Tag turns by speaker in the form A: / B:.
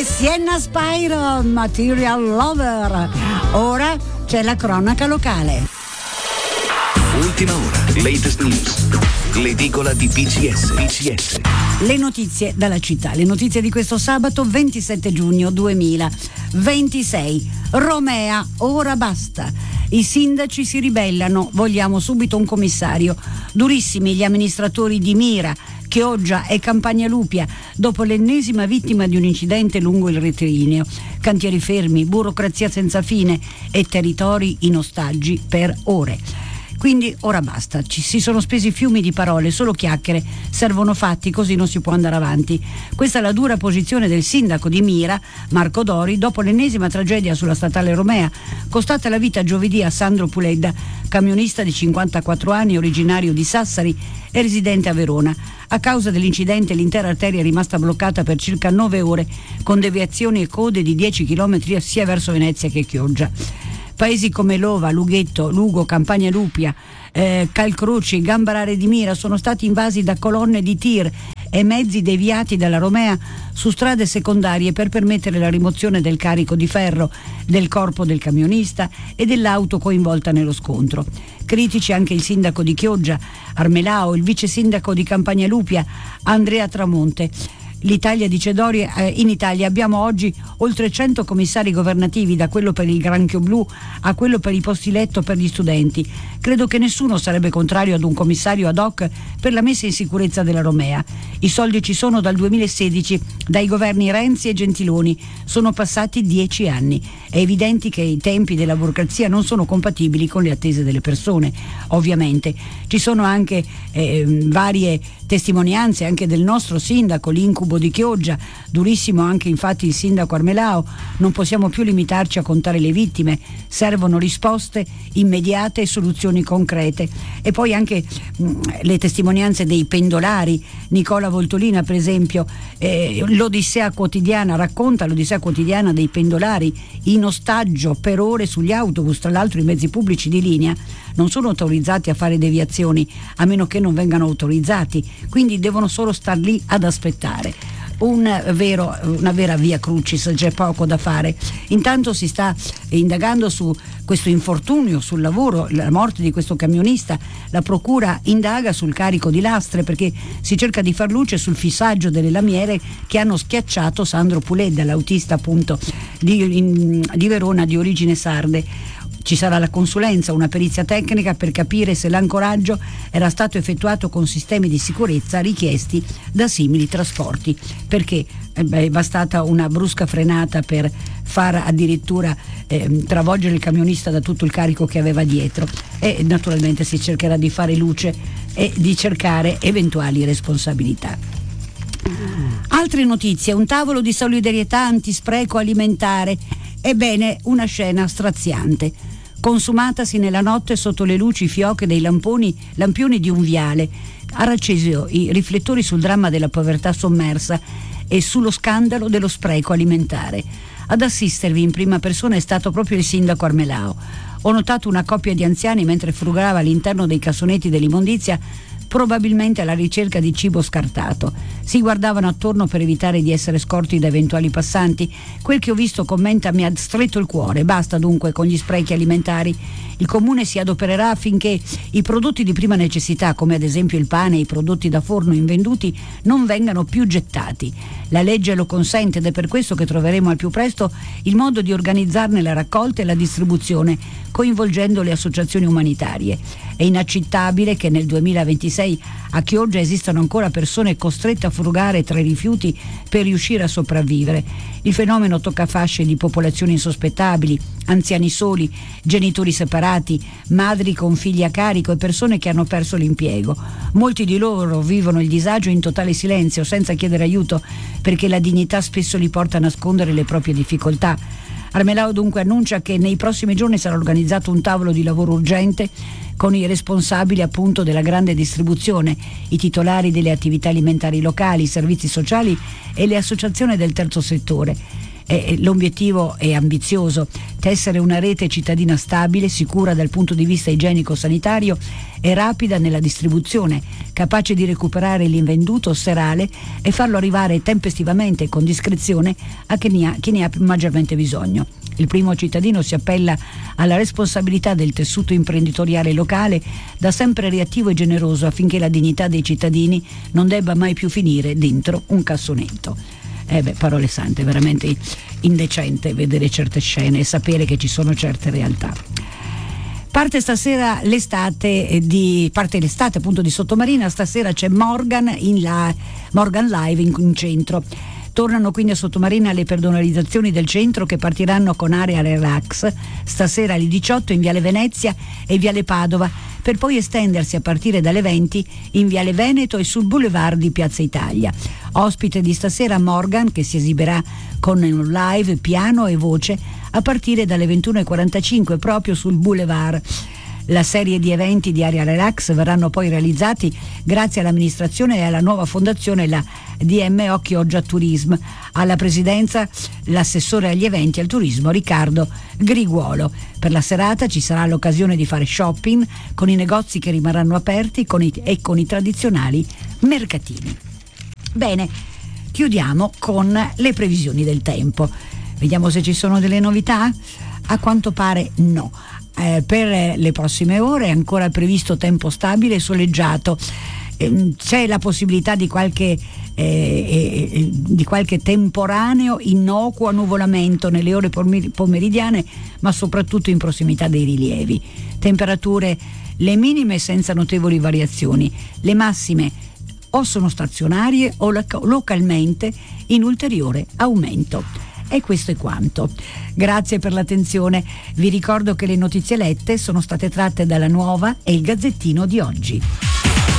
A: Sienna Spyro, Material Lover. Ora c'è la cronaca locale.
B: Ultima ora, latest news, l'edicola di PCS.
A: Le notizie dalla città, le notizie di questo sabato 27 giugno 2026. Romea, ora basta. I sindaci si ribellano, vogliamo subito un commissario. Durissimi gli amministratori di Mira, Chioggia e Campagna Lupia dopo l'ennesima vittima di un incidente lungo il rettilineo. Cantieri fermi, burocrazia senza fine e territori in ostaggi per ore. Quindi ora basta, ci si sono spesi fiumi di parole, solo chiacchiere, servono fatti, così non si può andare avanti. Questa è la dura posizione del sindaco di Mira, Marco Dori, dopo l'ennesima tragedia sulla statale Romea, costata la vita giovedì a Sandro Puledda, camionista di 54 anni, originario di Sassari e residente a Verona. A causa dell'incidente l'intera arteria è rimasta bloccata per circa 9 ore, con deviazioni e code di 10 km sia verso Venezia che Chioggia. Paesi come Lova, Lughetto, Lugo, Campagna Lupia, Calcroci, Gambarare di Mira sono stati invasi da colonne di tir e mezzi deviati dalla Romea su strade secondarie per permettere la rimozione del carico di ferro, del corpo del camionista e dell'auto coinvolta nello scontro. Critici anche il sindaco di Chioggia, Armelao, il vice sindaco di Campagna Lupia, Andrea Tramonte. L'Italia dice Dori, in Italia abbiamo oggi oltre 100 commissari governativi, da quello per il granchio blu a quello per i posti letto per gli studenti. Credo che nessuno sarebbe contrario ad un commissario ad hoc per la messa in sicurezza della Romea. I soldi ci sono dal 2016, dai governi Renzi e Gentiloni. Sono passati 10 anni. È evidente che i tempi della burocrazia non sono compatibili con le attese delle persone. Ovviamente ci sono anche varie testimonianze anche del nostro sindaco, l'incubo di Chioggia, durissimo anche infatti il sindaco Armelao. Non possiamo più limitarci a contare le vittime, servono risposte immediate e soluzioni concrete. E poi anche le testimonianze dei pendolari. Nicola Voltolina per esempio, l'Odissea quotidiana racconta l'Odissea quotidiana dei pendolari in ostaggio per ore sugli autobus. Tra l'altro i mezzi pubblici di linea non sono autorizzati a fare deviazioni a meno che non vengano autorizzati, quindi devono solo star lì ad aspettare. Una vera via crucis, c'è poco da fare. Intanto si sta indagando su questo infortunio sul lavoro, la morte di questo camionista. La procura indaga sul carico di lastre perché si cerca di far luce sul fissaggio delle lamiere che hanno schiacciato Sandro Puledda, l'autista appunto di Verona di origine sarde. Ci sarà la consulenza, una perizia tecnica per capire se l'ancoraggio era stato effettuato con sistemi di sicurezza richiesti da simili trasporti, perché è bastata una brusca frenata per far addirittura travolgere il camionista da tutto il carico che aveva dietro. E naturalmente si cercherà di fare luce e di cercare eventuali responsabilità. Altre notizie: un tavolo di solidarietà antispreco alimentare. Ebbene, una scena straziante, consumatasi nella notte sotto le luci fioche dei lampioni di un viale, ha acceso i riflettori sul dramma della povertà sommersa e sullo scandalo dello spreco alimentare. Ad assistervi in prima persona è stato proprio il sindaco Armelao. Ho notato una coppia di anziani mentre frugava all'interno dei cassonetti dell'immondizia, probabilmente alla ricerca di cibo scartato. Si guardavano attorno per evitare di essere scorti da eventuali passanti. Quel che ho visto, commenta, mi ha stretto il cuore. Basta dunque con gli sprechi alimentari. Il comune si adopererà affinché i prodotti di prima necessità, come ad esempio il pane e i prodotti da forno invenduti, non vengano più gettati. La legge lo consente ed è per questo che troveremo al più presto il modo di organizzarne la raccolta e la distribuzione, coinvolgendo le associazioni umanitarie. È inaccettabile che nel 2026 a Chioggia esistano ancora persone costrette a frugare tra i rifiuti per riuscire a sopravvivere. Il fenomeno tocca fasce di popolazioni insospettabili, anziani soli, genitori separati, madri con figli a carico e persone che hanno perso l'impiego. Molti di loro vivono il disagio in totale silenzio, senza chiedere aiuto, perché la dignità spesso li porta a nascondere le proprie difficoltà. Armelao dunque annuncia che nei prossimi giorni sarà organizzato un tavolo di lavoro urgente con i responsabili appunto della grande distribuzione, i titolari delle attività alimentari locali, i servizi sociali e le associazioni del terzo settore. L'obiettivo è ambizioso: tessere una rete cittadina stabile, sicura dal punto di vista igienico-sanitario e rapida nella distribuzione, capace di recuperare l'invenduto serale e farlo arrivare tempestivamente e con discrezione a chi ne ha maggiormente bisogno. Il primo cittadino si appella alla responsabilità del tessuto imprenditoriale locale, da sempre reattivo e generoso, affinché la dignità dei cittadini non debba mai più finire dentro un cassonetto. Parole sante, veramente indecente vedere certe scene e sapere che ci sono certe realtà. Parte l'estate appunto di Sottomarina. Stasera c'è Morgan Live in centro. Tornano quindi a Sottomarina le pedonalizzazioni del centro, che partiranno con area relax stasera alle 18 in Viale Venezia e Viale Padova, per poi estendersi a partire dalle 20 in Viale Veneto e sul Boulevard di Piazza Italia. Ospite di stasera Morgan, che si esibirà con un live piano e voce a partire dalle 21:45 proprio sul Boulevard. La serie di eventi di Area Relax verranno poi realizzati grazie all'amministrazione e alla nuova fondazione, la DMO Chioggia Turism. Alla presidenza l'assessore agli eventi e al turismo Riccardo Griguolo. Per la serata ci sarà l'occasione di fare shopping con i negozi che rimarranno aperti con i tradizionali mercatini. Bene, chiudiamo con le previsioni del tempo. Vediamo se ci sono delle novità. A quanto pare no. Per le prossime ore è ancora previsto tempo stabile e soleggiato. C'è la possibilità di qualche temporaneo innocuo annuvolamento nelle ore pomeridiane, ma soprattutto in prossimità dei rilievi. Temperature le minime senza notevoli variazioni, le massime o sono stazionarie o localmente in ulteriore aumento. E questo è quanto. Grazie per l'attenzione. Vi ricordo che le notizie lette sono state tratte dalla Nuova e il Gazzettino di oggi.